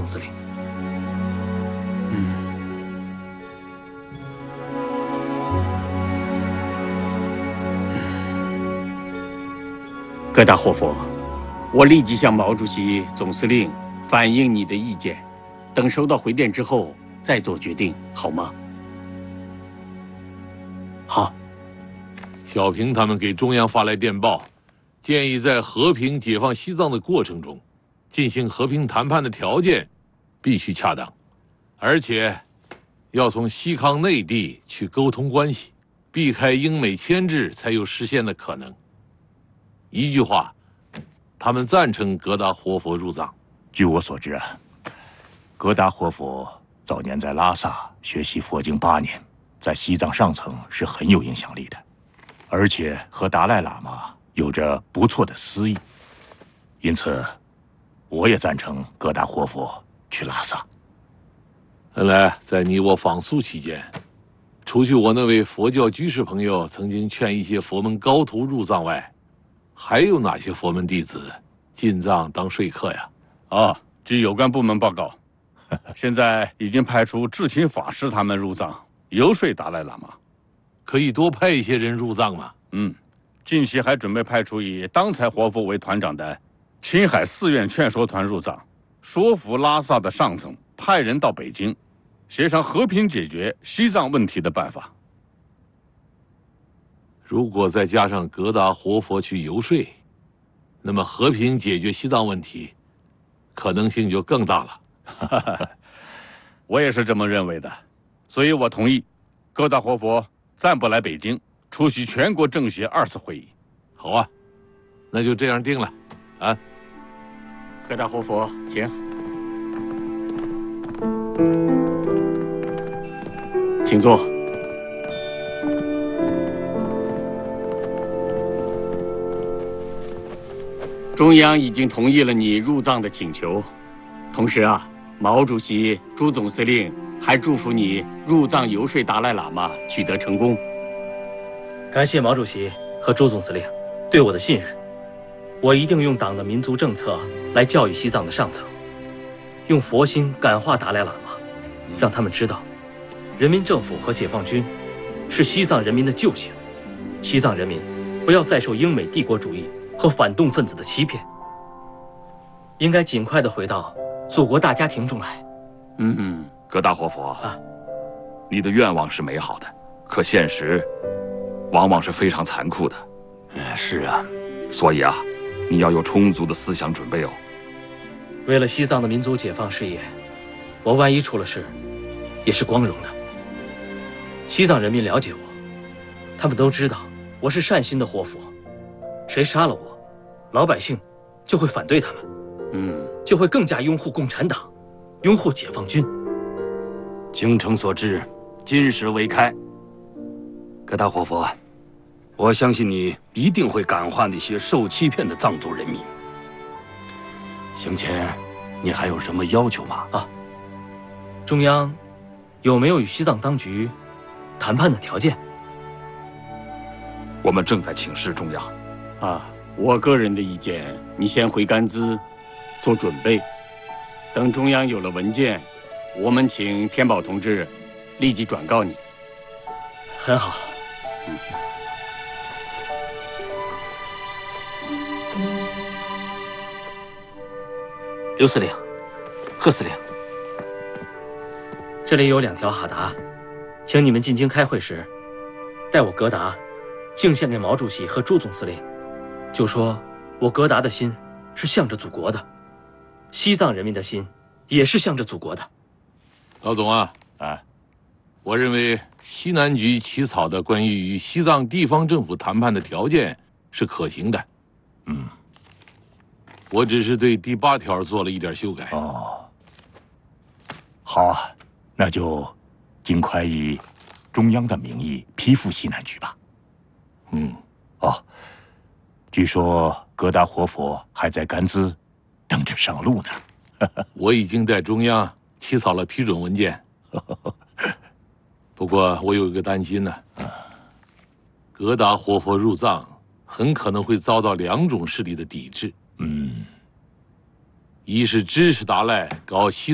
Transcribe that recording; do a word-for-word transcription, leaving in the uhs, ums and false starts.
总司令。 嗯。戈达霍佛，我立即向毛主席、总司令反映你的意见，等收到回电之后再做决定，好吗？ 好。 小平他们给中央发来电报，建议在和平解放西藏的过程中，进行和平谈判的条件必须恰当，而且要从西康内地去沟通关系，避开英美牵制才有实现的可能。一句话，他们赞成格达活佛入藏。 据我所知啊，格达活佛早年在拉萨学习佛经八年，在西藏上层是很有影响力的，而且和达赖喇嘛有着不错的私意，因此，我也赞成格达活佛去拉萨。 看来在你我访苏期间，除去我那位佛教居士朋友曾经劝一些佛门高徒入藏外，还有哪些佛门弟子进藏当说客呀？ 啊，据有关部门报告，现在已经派出智勤法师他们入藏游说达赖喇嘛。 可以多派一些人入藏吗？ 嗯，近期还准备派出以当才活佛为团长的青海寺院劝说团入藏，说服拉萨的上层派人到北京，协商和平解决西藏问题的办法。 如果再加上格达活佛去游说，那么和平解决西藏问题可能性就更大了。 我也是这么认为的，所以我同意格达活佛暂不来北京出席全国政协二次会议。 好啊，那就这样定了。啊， 戈达活佛，请，请坐。中央已经同意了你入藏的请求，同时啊，毛主席、朱总司令还祝福你入藏游说达赖喇嘛取得成功。 感谢毛主席和朱总司令对我的信任，我一定用党的民族政策来教育西藏的上层，用佛心感化达赖喇嘛，让他们知道，人民政府和解放军是西藏人民的救星，西藏人民不要再受英美帝国主义和反动分子的欺骗，应该尽快地回到祖国大家庭中来。 嗯嗯， 格达活佛啊， 你的愿望是美好的，可现实往往是非常残酷的。 嗯，是啊， 所以啊，你要有充足的思想准备哦。 为了西藏的民族解放事业，我万一出了事，也是光荣的。西藏人民了解我，他们都知道我是善心的活佛。谁杀了我，老百姓就会反对他们， 嗯， 就会更加拥护共产党，拥护解放军。 精诚所至，金石为开。格达活佛，我相信你一定会感化那些受欺骗的藏族人民。行前，你还有什么要求吗？ 啊，中央有没有与西藏当局谈判的条件？ 我们正在请示中央。 啊，我个人的意见，你先回甘孜做准备，等中央有了文件，我们请天宝同志立即转告你。 很好。 嗯。 刘司令，贺司令，这里有两条哈达，请你们进京开会时，代我格达敬献给毛主席和朱总司令。就说我格达的心是向着祖国的，西藏人民的心也是向着祖国的。 老总啊， 啊， 我认为西南局起草的关于与西藏地方政府谈判的条件是可行的。 嗯， 我只是对第八条做了一点修改。 哦，好啊，那就尽快以中央的名义批复西南局吧。 嗯， 哦。据说格达活佛还在甘孜等着上路呢。 我已经在中央起草了批准文件。不过我有一个担心呢，格达活佛入藏很可能会遭到两种势力的抵制。 嗯， 一是支持达赖搞西